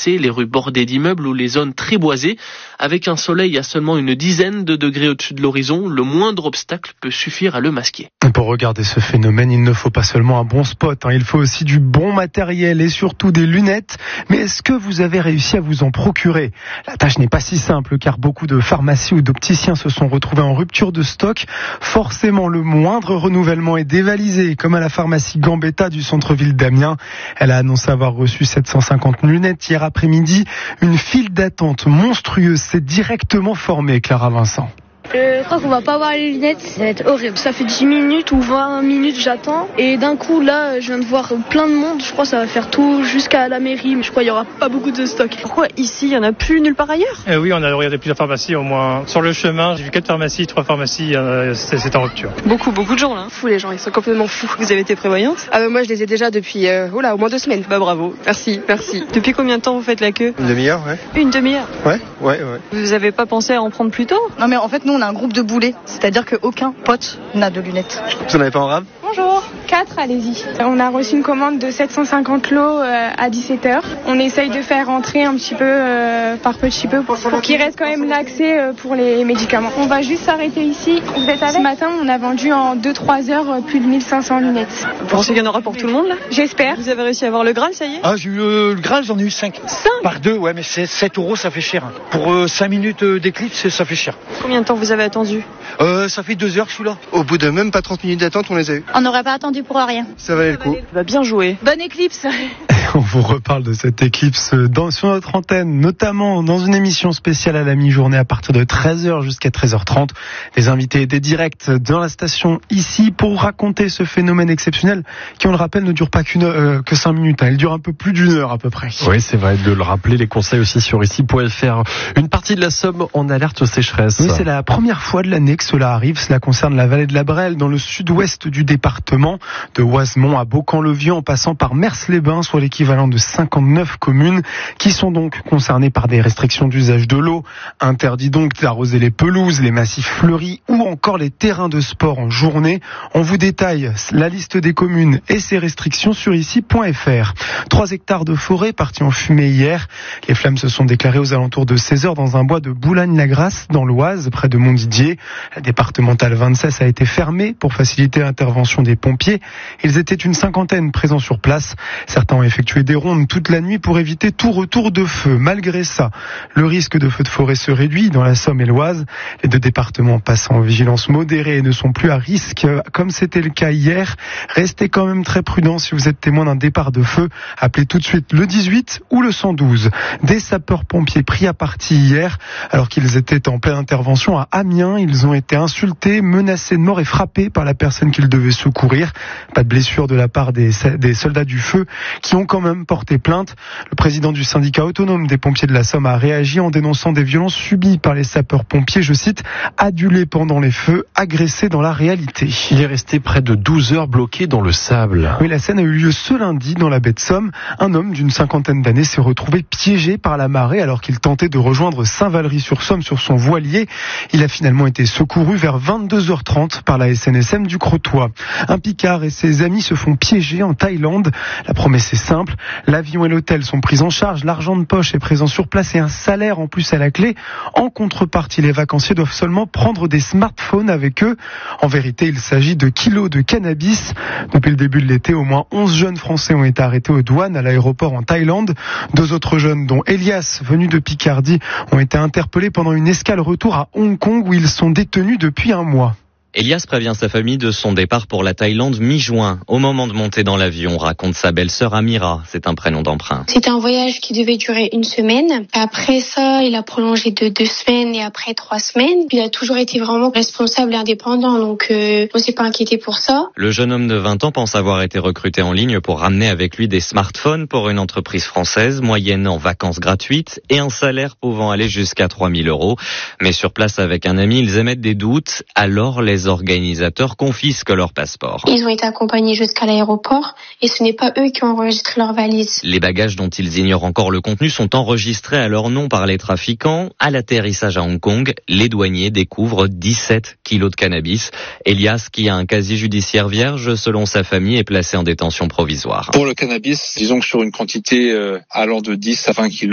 foncé, les rues bordées d'immeubles ou les zones très boisées. Avec un soleil à seulement une dizaine de degrés au-dessus de l'horizon, le moindre obstacle peut suffire à le masquer. Pour regarder ce phénomène, il ne faut pas seulement un bon spot, il faut aussi du bon matériel et surtout des lunettes. Mais est-ce que vous avez réussi à vous en procurer ? La tâche n'est pas si simple car beaucoup de pharmacies ou d'opticiens se sont retrouvés en rupture de stock. Forcément, le moindre renouvellement est dévalisé, comme à la pharmacie Gambetta du centre-ville d'Amiens. Elle a annoncé avoir reçu 750 lunettes hier après-midi. Une file d'attente monstrueuse s'est directement formée, Clara Vincent. Je crois qu'on va pas avoir les lunettes, ça va être horrible. Ça fait 10 minutes ou 20 minutes j'attends. Et d'un coup là, je viens de voir plein de monde. Je crois que ça va faire tout jusqu'à la mairie. Mais je crois qu'il y aura pas beaucoup de stock. Pourquoi ici, il y en a plus nulle part ailleurs ? Oui, on a regardé plusieurs pharmacies au moins. Sur le chemin, j'ai vu 4 pharmacies, 3 pharmacies, c'est en rupture. Beaucoup de gens là. Fous les gens, ils sont complètement fous. Vous avez été prévoyante ? Moi je les ai déjà depuis au moins 2 semaines. Bravo, merci. Depuis combien de temps vous faites la queue ? Une demi-heure, ouais. Une demi-heure ? Ouais. Vous avez pas pensé à en prendre plus tôt ? Non mais en fait nous on a un groupe de boulets, c'est-à-dire qu'aucun pote n'a de lunettes. Vous n'en avez pas en rame ? Bonjour, 4, allez-y. On a reçu une commande de 750 lots à 17h. On essaye de faire rentrer un petit peu par petit peu pour qu'il reste quand même l'accès pour les médicaments. On va juste s'arrêter ici. Vous êtes avec ? Ce matin, on a vendu en 2-3 heures plus de 1500 lunettes. Vous pensez qu'il y en aura pour tout le monde là ? J'espère. Vous avez réussi à avoir le Graal, ça y est ? Ah, j'ai eu le Graal, j'en ai eu 5. 5 ? Par 2, ouais, mais c'est 7 €, ça fait cher. Pour 5 minutes d'éclipse, ça fait cher. Combien de temps vous avez attendu ? Ça fait 2 heures que je suis là. Au bout de même pas 30 minutes d'attente, on les a eu. On n'aurait pas attendu pour rien. Ça valait le coup. Bah bien joué. Bonne éclipse. On vous reparle de cette éclipse sur notre antenne, notamment dans une émission spéciale à la mi-journée à partir de 13h jusqu'à 13h30. Des invités et des directs dans la station ici pour raconter ce phénomène exceptionnel qui, on le rappelle, ne dure pas que 5 minutes. Il dure un peu plus d'une heure à peu près. Oui, c'est vrai de le rappeler. Les conseils aussi sur ici.fr. Une partie de la Somme en alerte sécheresse. Oui, c'est la première fois de l'année que cela arrive. Cela concerne la vallée de la Brelle, dans le sud-ouest du département, de Oisemont à Beaucamp-le-Vieux, en passant par Mers-les-Bains, soit l'équivalent de 59 communes qui sont donc concernées par des restrictions d'usage de l'eau. Interdit donc d'arroser les pelouses, les massifs fleuris ou encore les terrains de sport en journée. On vous détaille la liste des communes et ses restrictions sur ici.fr. 3 hectares de forêt partis en fumée hier. Les flammes se sont déclarées aux alentours de 16h dans un bois de Boulogne-la-Grasse, dans l'Oise, près de Montdidier. La départementale 26 a été fermée pour faciliter l'intervention des pompiers. Ils étaient une cinquantaine présents sur place. Certains ont effectué des rondes toute la nuit pour éviter tout retour de feu. Malgré ça, le risque de feu de forêt se réduit dans la Somme et l'Oise. Les 2 départements passent en vigilance modérée et ne sont plus à risque, comme c'était le cas hier. Restez quand même très prudents si vous êtes témoin d'un départ de feu. Appelez tout de suite le 18 ou le 112. Des sapeurs-pompiers pris à partie hier, alors qu'ils étaient en pleine intervention à Amiens. Ils ont été insultés, menacés de mort et frappés par la personne qu'ils devaient secourir. Pas de blessure de la part des soldats du feu qui ont quand même porté plainte. Le président du syndicat autonome des pompiers de la Somme a réagi en dénonçant des violences subies par les sapeurs-pompiers, je cite, adulés pendant les feux, agressés dans la réalité. Il est resté près de 12 heures bloqué dans le sable. Oui, la scène a eu lieu ce lundi dans la baie de Somme. Un homme d'une cinquantaine d'années s'est retrouvé piégé par la marée alors qu'il tentait de rejoindre Saint-Valery-sur-Somme sur son voilier. Il a finalement été secouru vers 22h30 par la SNSM du Crotoy. Un Picard et ses amis se font piéger en Thaïlande. La promesse est simple, l'avion et l'hôtel sont pris en charge, l'argent de poche est présent sur place et un salaire en plus à la clé. En contrepartie, les vacanciers doivent seulement prendre des smartphones avec eux. En vérité, il s'agit de kilos de cannabis. Depuis le début de l'été, au moins 11 jeunes Français ont été arrêtés aux douanes à l'aéroport en Thaïlande. 2 autres jeunes, dont Elias, venu de Picardie, ont été interpellés pendant une escale retour à Hong Kong où ils sont détenus depuis un mois. Elias prévient sa famille de son départ pour la Thaïlande mi-juin. Au moment de monter dans l'avion, raconte sa belle-sœur Amira, c'est un prénom d'emprunt. C'était un voyage qui devait durer 1 semaine. Après ça, il a prolongé de 2 semaines et après 3 semaines. Puis il a toujours été vraiment responsable et indépendant, donc on s'est pas inquiété pour ça. Le jeune homme de 20 ans pense avoir été recruté en ligne pour ramener avec lui des smartphones pour une entreprise française, moyennant vacances gratuites et un salaire pouvant aller jusqu'à 3 000 €. Mais sur place avec un ami, ils émettent des doutes. Alors les organisateurs confisquent leur passeport. Ils ont été accompagnés jusqu'à l'aéroport et ce n'est pas eux qui ont enregistré leurs valises. Les bagages dont ils ignorent encore le contenu sont enregistrés à leur nom par les trafiquants. À l'atterrissage à Hong Kong, les douaniers découvrent 17 kilos de cannabis. Elias, qui a un casier judiciaire vierge, selon sa famille, est placé en détention provisoire. Pour le cannabis, disons que sur une quantité allant de 10 à 20 kilos,